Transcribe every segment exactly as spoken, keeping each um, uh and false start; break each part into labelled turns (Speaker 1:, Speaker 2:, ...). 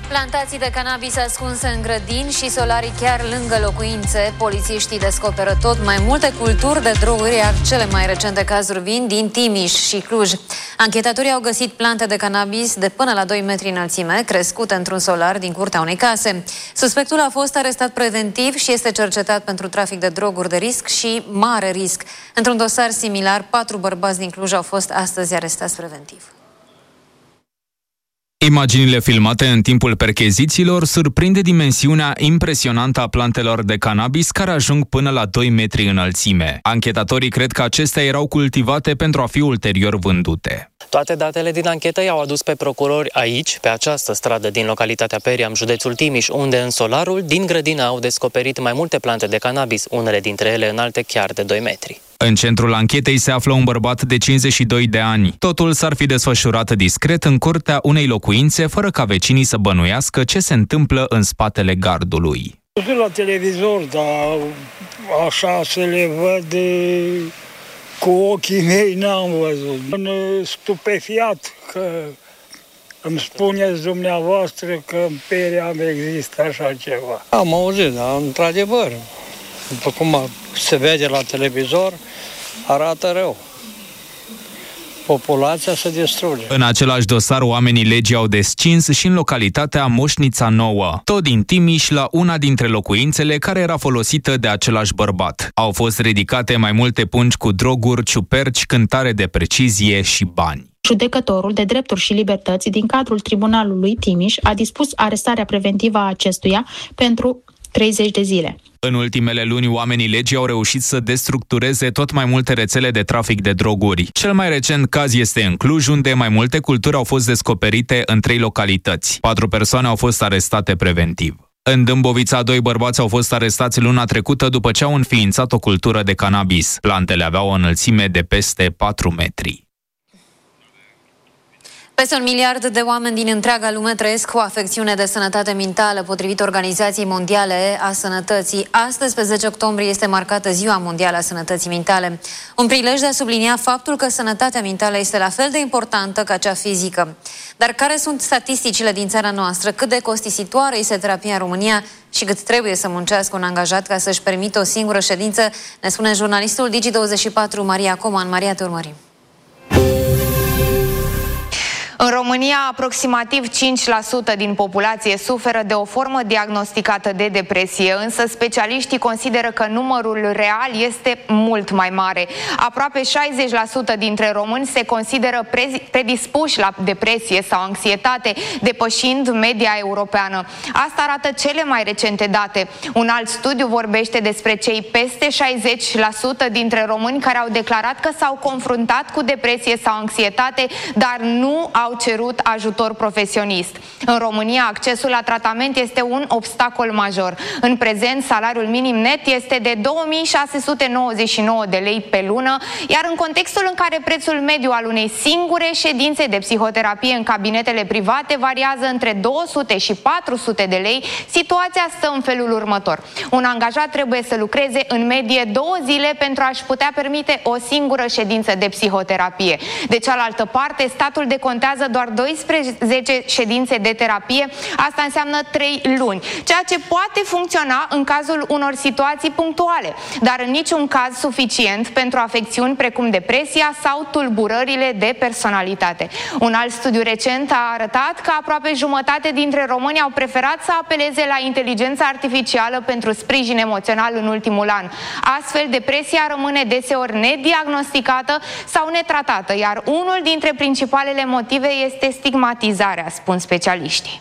Speaker 1: Plantații de cannabis ascunse în grădini și solarii chiar lângă locuințe. Polițiștii descoperă tot mai multe culturi de droguri, iar cele mai recente cazuri vin din Timiș și Cluj. Anchetatorii au găsit plante de cannabis de până la doi metri înălțime, crescute într-un solar din curtea unei case. Suspectul a fost arestat preventiv și este cercetat pentru trafic de droguri de risc și mare risc. Într-un dosar similar, patru bărbați din Cluj au fost astăzi arestați preventiv.
Speaker 2: Imaginile filmate în timpul perchezițiilor surprinde dimensiunea impresionantă a plantelor de cannabis care ajung până la doi metri înălțime. Anchetatorii cred că acestea erau cultivate pentru a fi ulterior vândute.
Speaker 3: Toate datele din anchetă i-au adus pe procurori aici, pe această stradă din localitatea Periam, județul Timiș, unde în solarul din grădină au descoperit mai multe plante de cannabis, unele dintre ele înalte chiar de doi metri.
Speaker 2: În centrul anchetei se află un bărbat de cincizeci și doi de ani. Totul s-ar fi desfășurat discret în curtea unei locuințe, fără ca vecinii să bănuiască ce se întâmplă în spatele gardului.
Speaker 4: Sunt la televizor, dar așa să le văd cu ochii mei n-am văzut. Sunt stupefiat că îmi spuneți dumneavoastră că în Periam există așa ceva. Am auzit, dar într-adevăr, după cum se vede la televizor, arată rău. Populația se distruge.
Speaker 2: În același dosar, oamenii legii au descins și în localitatea Moșnița Nouă, tot din Timiș, la una dintre locuințele care era folosită de același bărbat. Au fost ridicate mai multe pungi cu droguri, ciuperci, cântare de precizie și bani.
Speaker 5: Judecătorul de drepturi și libertăți din cadrul Tribunalului Timiș a dispus arestarea preventivă a acestuia pentru treizeci de zile.
Speaker 2: În ultimele luni, oamenii legii au reușit să destructureze tot mai multe rețele de trafic de droguri. Cel mai recent caz este în Cluj, unde mai multe culturi au fost descoperite în trei localități. Patru persoane au fost arestate preventiv. În Dâmbovița, doi bărbați au fost arestați luna trecută după ce au înființat o cultură de cannabis. Plantele aveau o înălțime de peste patru metri.
Speaker 1: Peste un miliard de oameni din întreaga lume trăiesc cu o afecțiune de sănătate mentală, potrivit Organizației Mondiale a Sănătății. Astăzi, pe zece octombrie, este marcată Ziua Mondială a Sănătății Mentale. Un prilej de a sublinia faptul că sănătatea mentală este la fel de importantă ca cea fizică. Dar care sunt statisticile din țara noastră? Cât de costisitoare este terapia în România și cât trebuie să muncească un angajat ca să-și permită o singură ședință? Ne spune jurnalistul Digi douăzeci și patru, Maria Coman. Maria, te urmărim.
Speaker 6: În România, aproximativ cinci la sută din populație suferă de o formă diagnosticată de depresie, însă specialiștii consideră că numărul real este mult mai mare. Aproape șaizeci la sută dintre români se consideră predispuși la depresie sau anxietate, depășind media europeană. Asta arată cele mai recente date. Un alt studiu vorbește despre cei peste șaizeci la sută dintre români care au declarat că s-au confruntat cu depresie sau anxietate, dar nu au cerut ajutor profesionist. În România, accesul la tratament este un obstacol major. În prezent, salariul minim net este de două mii șase sute nouăzeci și nouă de lei pe lună, iar în contextul în care prețul mediu al unei singure ședințe de psihoterapie în cabinetele private variază între două sute și patru sute de lei, situația stă în felul următor. Un angajat trebuie să lucreze în medie două zile pentru a-și putea permite o singură ședință de psihoterapie. De cealaltă parte, statul decontează doar doisprezece ședințe de terapie, asta înseamnă trei luni, ceea ce poate funcționa în cazul unor situații punctuale, dar în niciun caz suficient pentru afecțiuni precum depresia sau tulburările de personalitate. Un alt studiu recent a arătat că aproape jumătate dintre români au preferat să apeleze la inteligența artificială pentru sprijin emoțional în ultimul an. Astfel, depresia rămâne deseori nediagnosticată sau netratată, iar unul dintre principalele motive este stigmatizarea, spun specialiștii.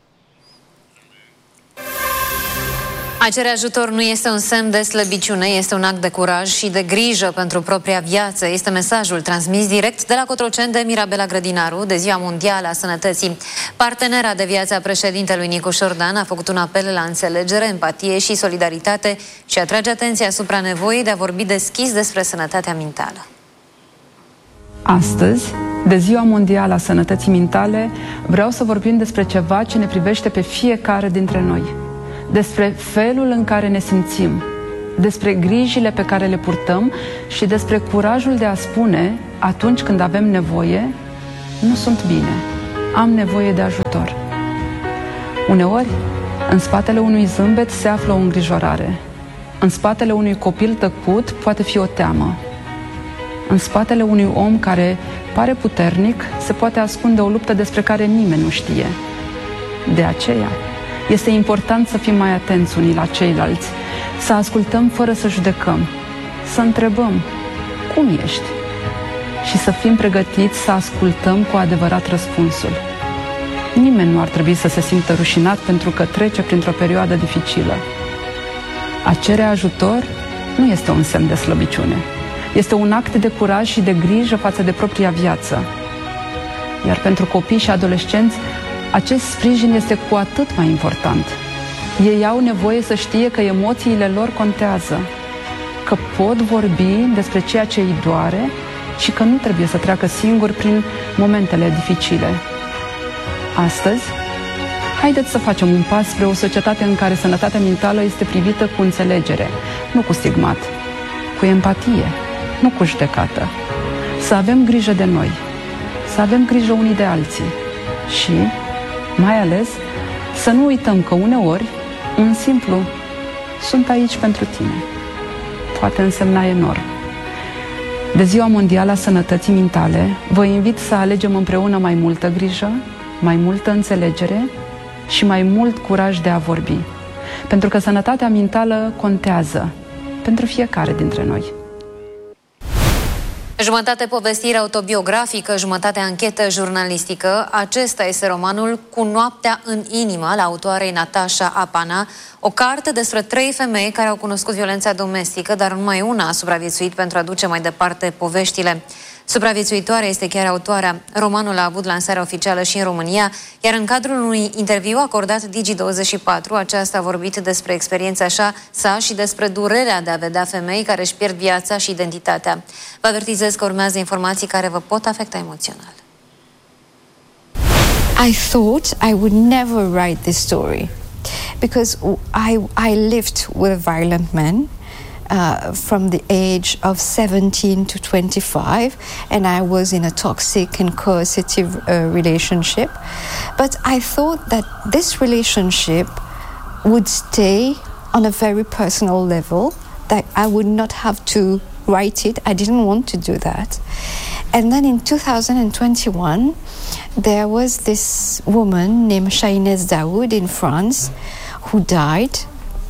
Speaker 1: A cere ajutor nu este un semn de slăbiciune, este un act de curaj și de grijă pentru propria viață. Este mesajul transmis direct de la Cotroceni de Mirabela Grădinaru, de Ziua Mondială a Sănătății. Partenera de viață a președintelui Nicu Șordan a făcut un apel la înțelegere, empatie și solidaritate și atrage atenția asupra nevoii de a vorbi deschis despre sănătatea mentală.
Speaker 7: Astăzi, de Ziua Mondială a Sănătății Mentale, vreau să vorbim despre ceva ce ne privește pe fiecare dintre noi. Despre felul în care ne simțim, despre grijile pe care le purtăm și despre curajul de a spune, atunci când avem nevoie, nu sunt bine, am nevoie de ajutor. Uneori, în spatele unui zâmbet se află o îngrijorare. În spatele unui copil tăcut poate fi o teamă. În spatele unui om care pare puternic se poate ascunde o luptă despre care nimeni nu știe. De aceea, este important să fim mai atenți unii la ceilalți, să ascultăm fără să judecăm, să întrebăm cum ești și să fim pregătiți să ascultăm cu adevărat răspunsul. Nimeni nu ar trebui să se simtă rușinat pentru că trece printr-o perioadă dificilă. A cere ajutor nu este un semn de slăbiciune. Este un act de curaj și de grijă față de propria viață. Iar pentru copii și adolescenți, acest sprijin este cu atât mai important. Ei au nevoie să știe că emoțiile lor contează, că pot vorbi despre ceea ce îi doare și că nu trebuie să treacă singuri prin momentele dificile. Astăzi, haideți să facem un pas spre o societate în care sănătatea mentală este privită cu înțelegere, nu cu stigmat, cu empatie, nu cu judecată. Să avem grijă de noi, să avem grijă unii de alții și, mai ales, să nu uităm că uneori un simplu "sunt aici pentru tine" poate însemna enorm. De Ziua Mondială a Sănătății Mentale, vă invit să alegem împreună mai multă grijă, mai multă înțelegere și mai mult curaj de a vorbi. Pentru că sănătatea mentală contează pentru fiecare dintre noi.
Speaker 1: Jumătate povestire autobiografică, jumătate anchetă jurnalistică. Acesta este romanul Cu noaptea în inimă al autoarei Natasha Apana, o carte despre trei femei care au cunoscut violența domestică, dar numai una a supraviețuit pentru a duce mai departe poveștile. Supraviețuitoarea este chiar autoarea. Romanul a avut lansarea oficială și în România, iar în cadrul unui interviu acordat Digi douăzeci și patru, aceasta a vorbit despre experiența așa sa și despre durerea de a vedea femei care își pierd viața și identitatea. Vă avertizez că urmează informații care vă pot afecta emoțional.
Speaker 8: I thought I would never write this story because I, I lived with a violent man. Uh, from the age of seventeen to twenty-five, and I was in a toxic and coercive uh, relationship. But I thought that this relationship would stay on a very personal level, that I would not have to write it. I didn't want to do that. And then in two thousand twenty-one, there was this woman named Shahinez Daoud in France who died.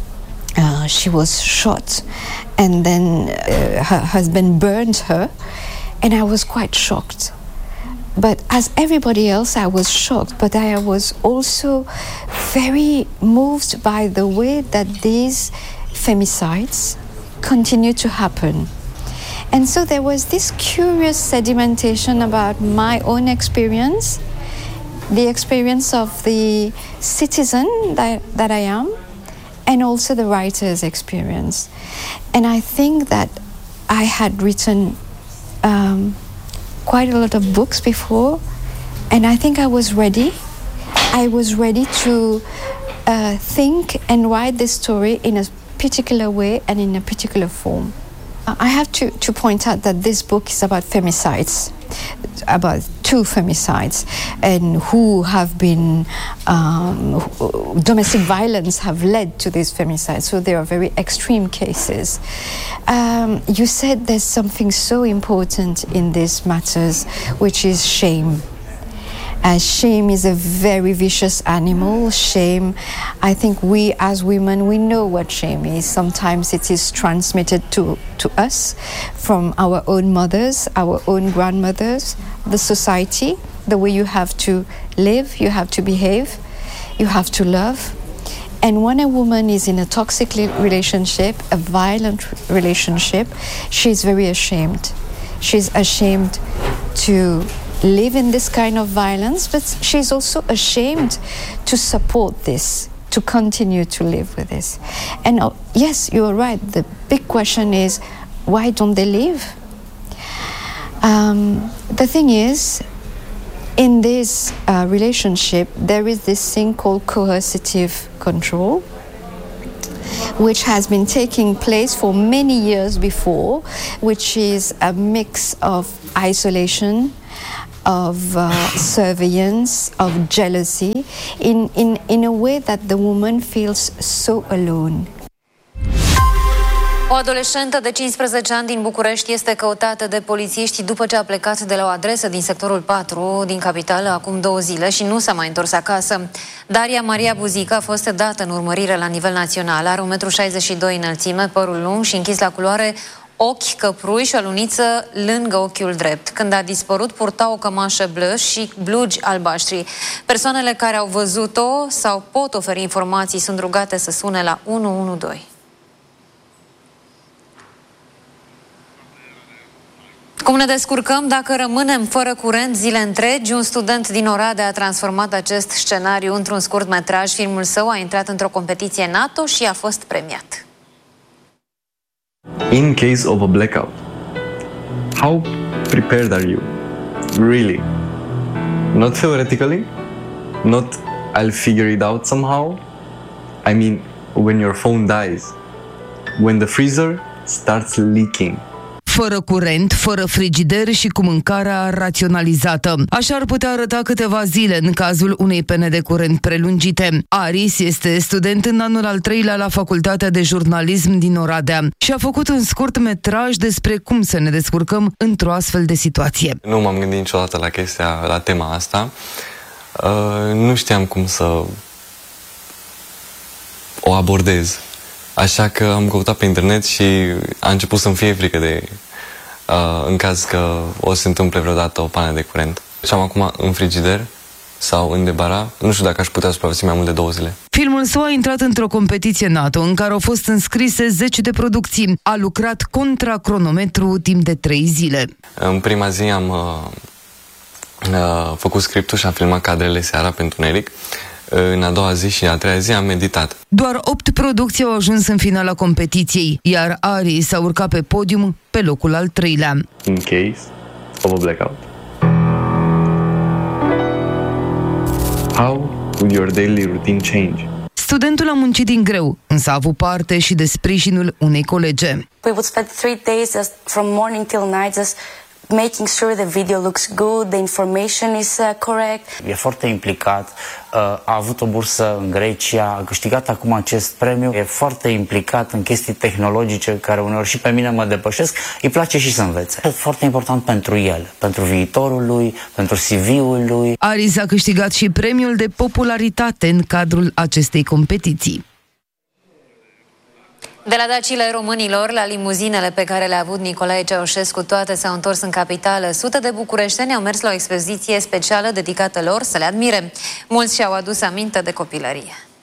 Speaker 8: Uh, she was shot, and then uh, her husband burned her, and I was quite shocked. But as everybody else, I was shocked, but I was also very moved by the way that these femicides continue to happen. And so there was this curious sedimentation about my own experience, the experience of the citizen that, that I am, and also the writer's experience. And I think that I had written um, quite a lot of books before, and I think I was ready. I was ready to uh, think and write this story in a particular way and in a particular form. I have to, to point out that this book is about femicides, about two femicides, and who have been, um, who, domestic violence have led to these femicides, so they are very extreme cases. Um, you said there's something so important in these matters, which is shame. Uh, shame is a very vicious animal. Shame, I think we as women, we know what shame is. Sometimes it is transmitted to, to us from our own mothers, our own grandmothers, the society, the way you have to live, you have to behave, you have to love. And when a woman is in a toxic relationship, a violent relationship, she's very ashamed. She's ashamed to live in this kind of violence, but she's also ashamed to support this, to continue to live with this. And uh, yes, you're right, the big question is, why don't they live? Um, the thing is, in this uh, relationship, there is this thing called coercive control, which has been taking place for many years before, which is a mix of isolation, of uh, surveillance, of jealousy, in, in, in a way that the woman feels so alone.
Speaker 1: O adolescentă de cincisprezece ani din București este căutată de polițiști după ce a plecat de la o adresă din sectorul patru din capitală acum două zile și nu s-a mai întors acasă. Daria Maria Buzică a fost dată în urmărire la nivel național, are un metru șaizeci și doi înălțime, părul lung și închis la culoare, ochi, căprui și o luniță lângă ochiul drept. Când a dispărut, purta o cămașă blă și blugi albaștri. Persoanele care au văzut-o sau pot oferi informații sunt rugate să sune la unu unu doi. Cum ne descurcăm dacă rămânem fără curent zile întregi? Un student din Oradea a transformat acest scenariu într-un scurt metraj. Filmul său a intrat într-o competiție NATO și a fost premiat.
Speaker 9: In case of a blackout, how prepared are you? Really? Not theoretically? Not I'll figure it out somehow? I mean, when your phone dies, when the freezer starts leaking.
Speaker 10: Fără curent, fără frigider și cu mâncarea raționalizată. Așa ar putea arăta câteva zile în cazul unei pene de curent prelungite. Aris este student în anul al treilea la Facultatea de Jurnalism din Oradea și a făcut un scurt metraj despre cum să ne descurcăm într-o astfel de situație.
Speaker 9: Nu m-am gândit niciodată la chestia, la tema asta. Uh, nu știam cum să o abordez. Așa că am căutat pe internet și a început să-mi fie frică de uh, în caz că o să se întâmple vreodată o pană de curent. Și am acum în frigider sau în debara, nu știu dacă aș putea supraviețui mai mult de două zile.
Speaker 10: Filmul său a intrat într-o competiție NATO în care au fost înscrise zece de producții. A lucrat contra cronometru timp de trei zile.
Speaker 9: În prima zi am uh, uh, făcut scriptul și am filmat cadrele seara pentru Neric. În a doua zi și a treia zi am meditat.
Speaker 10: Doar opt producții au ajuns în finala competiției, iar Ari s-a urcat pe podium pe locul al treilea.
Speaker 9: In case of a blackout. How would your daily routine change?
Speaker 10: Studentul a muncit din greu, însă a avut parte și de sprijinul unei colege.
Speaker 11: We would spend three days just from morning till night just making sure the video looks good, the information is uh, correct.
Speaker 12: E foarte implicat, uh, a avut o bursă în Grecia, a câștigat acum acest premiu, e foarte implicat în chestii tehnologice care uneori și pe mine mă depășesc, îi place și să învețe. E foarte important pentru el, pentru viitorul lui, pentru C V-ul lui.
Speaker 10: Aris a câștigat și premiul de popularitate în cadrul acestei competiții.
Speaker 1: De la dacile românilor la limuzinele pe care le-a avut Nicolae Ceaușescu, toate s-au întors în capitală. Sute de bucureșteni au mers la o expoziție specială dedicată lor să le admire. Mulți și-au adus aminte de copilărie.